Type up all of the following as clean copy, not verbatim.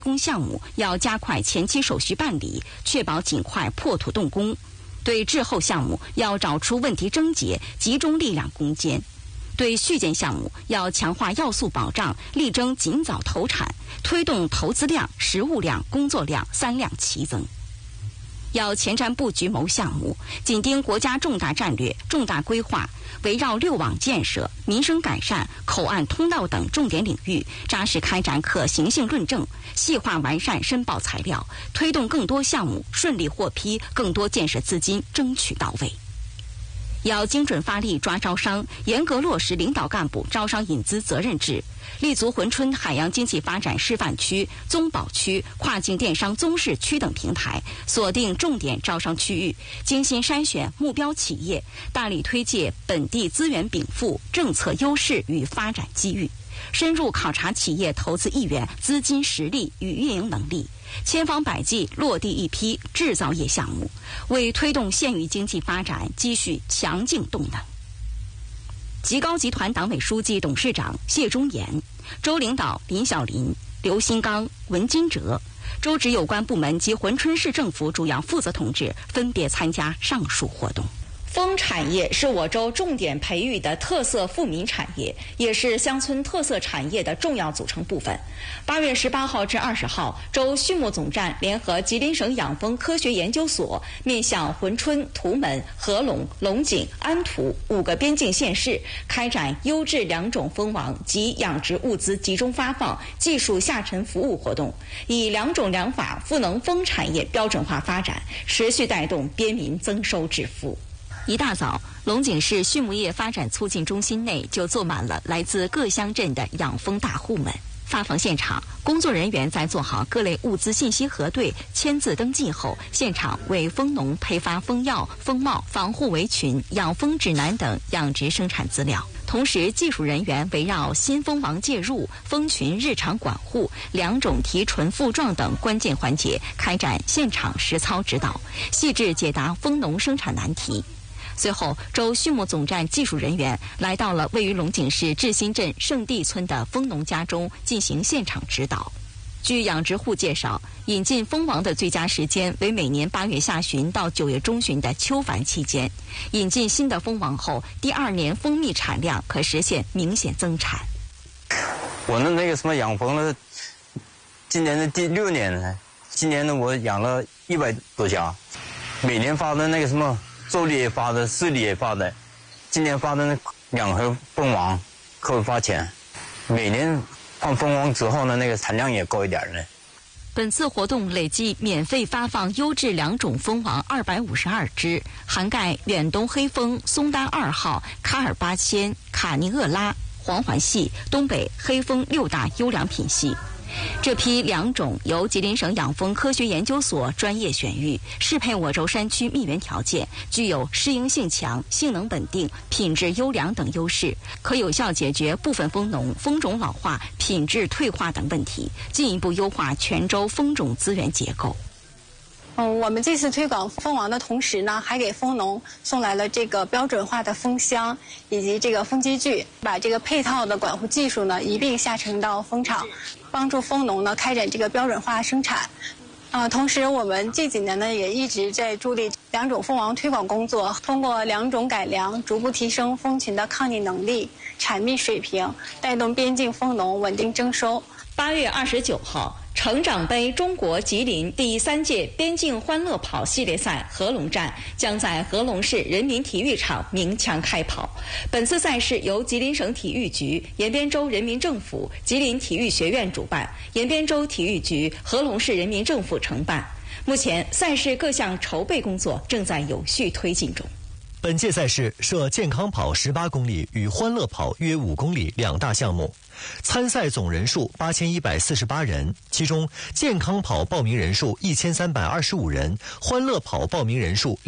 工项目要加快前期手续办理，确保尽快破土动工；对滞后项目要找出问题症结，集中力量攻坚；对续建项目要强化要素保障，力争尽早投产，推动投资量、实物量、工作量3量齐增。要前瞻布局谋项目，紧盯国家重大战略、重大规划，围绕6网建设、民生改善、口岸通道等重点领域，扎实开展可行性论证，细化完善申报材料，推动更多项目顺利获批，更多建设资金争取到位。要精准发力抓招商，严格落实领导干部招商引资责任制，立足珲春海洋经济发展示范区、综保区、跨境电商综市区等平台，锁定重点招商区域，精心筛选目标企业，大力推介本地资源禀赋、政策优势与发展机遇，深入考察企业投资意愿、资金实力与运营能力，千方百计落地一批制造业项目，为推动县域经济发展积蓄强劲动能。吉高集团党委书记、董事长谢忠言、州领导林小林、刘新刚、文金哲，州直有关部门及珲春市政府主要负责同志分别参加上述活动。风产业是我州重点培育的特色富民产业，也是乡村特色产业的重要组成部分。8月18号至20号，州畜牧总站联合吉林省养蜂科学研究所，面向珲春、图们、合龙、龙井、安图5个边境县市，开展优质良种蜂王及养殖物资集中发放、技术下沉服务活动，以良种良法赋能蜂产业标准化发展，持续带动边民增收致富。一大早，龙井市畜牧业发展促进中心内就坐满了来自各乡镇的养蜂大户们。发放现场，工作人员在做好各类物资信息核对、签字登记后，现场为蜂农配发蜂药、蜂帽、防护围裙、养蜂指南等养殖生产资料。同时，技术人员围绕新蜂王介入、蜂群日常管护、良种提纯复壮等关键环节，开展现场实操指导，细致解答蜂农生产难题。随后，州畜牧总站技术人员来到了位于龙井市志新镇圣地村的蜂农家中进行现场指导。据养殖户介绍，引进蜂王的最佳时间为每年8月下旬到9月中旬的秋繁期间。引进新的蜂王后，第2年蜂蜜产量可实现明显增产。 我的那个什么养蜂了，今年的第6年了。今年呢，我养了100多家，每年发的那个什么。州里也发的，市里也发的，今年发的那2盒蜂王，可以发钱。每年放蜂王之后呢，那个产量也高一点呢。 本次活动累计免费发放优质良种蜂王252只，涵盖远东黑蜂、松丹2号、卡尔巴千、卡尼厄拉、黄环系、东北黑蜂6大优良品系。这批良种由吉林省养蜂科学研究所专业选育，适配我州山区蜜源条件，具有适应性强、性能稳定、品质优良等优势，可有效解决部分蜂农蜂种老化、品质退化等问题，进一步优化全州蜂种资源结构。 我们这次推广蜂王的同时呢，还给蜂农送来了这个标准化的蜂箱以及这个蜂机具，把这个配套的管护技术呢一并下沉到蜂场，帮助蜂农呢开展这个标准化生产。同时我们这几年呢也一直在助力良种蜂王推广工作，通过良种改良，逐步提升蜂群的抗逆能力、产蜜水平，带动边境蜂农稳定增收。 8月29号。成长杯中国吉林第3届边境欢乐跑系列赛合龙站将在合龙市人民体育场鸣枪开跑。本次赛事由吉林省体育局、延边州人民政府、吉林体育学院主办，延边州体育局、合龙市人民政府承办。目前，赛事各项筹备工作正在有序推进中。 本届赛事设健康跑18公里与欢乐跑约5公里2大项目，参赛总人数8148人，其中健康跑报名人数1325人，欢乐跑报名人数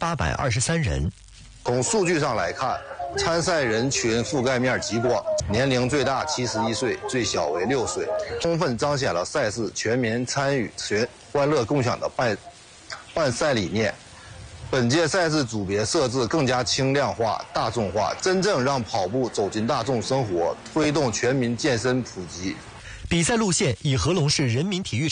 6823人。 从数据上来看，参赛人群覆盖面极广，年龄最大71岁，最小为6岁，充分彰显了赛事全民参与、欢乐共享的办赛理念。本届赛事组别设置更加轻量化、大众化，真正让跑步走进大众生活，推动全民健身普及。 比赛路线以和龙市人民体育